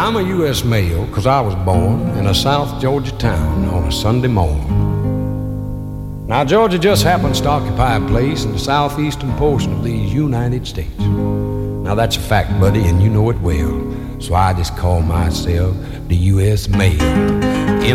I'm a U.S. male 'cause I was born in a South Georgia town on a Sunday morn. Now, Georgia just happens to occupy a place in the southeastern portion of these United States. Now, that's a fact, buddy, and you know it well. So I just call myself the U.S. male.